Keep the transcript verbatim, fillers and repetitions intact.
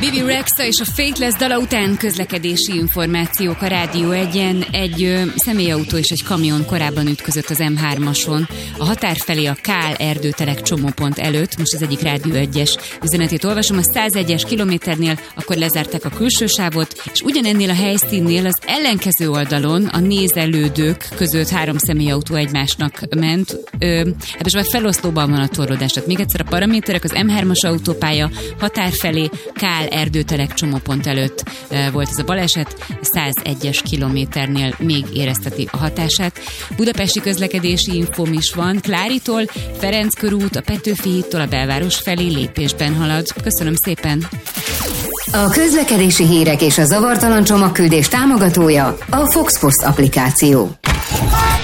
Bibi Rexha és a Faithless dala után közlekedési információk a Rádió egyen. Egy ö, személyautó és egy kamion korábban ütközött az em hármason. A határ felé a Kál erdőtelek csomópont előtt, most az egyik Rádió egyes üzenetét olvasom, a százegyes kilométernél akkor lezárták a külső sávot, és ugyanennél a helyszínnél az ellenkező oldalon a nézelődők között három személyautó egymásnak ment. Ö, hát most már feloszlóban van a torlódás. Tehát még egyszer a paraméterek, az em hármas autópálya határ felé Kál erdőtelek csomópont előtt volt ez a baleset, a százegyes kilométernél még érezteti a hatását. Budapesti közlekedési infóm is van, Kláritól, Ferenc körút, a Petőfi hídtól a belváros felé lépésben halad. Köszönöm szépen! A közlekedési hírek és a zavartalan csomagküldés támogatója a Fox Post applikáció.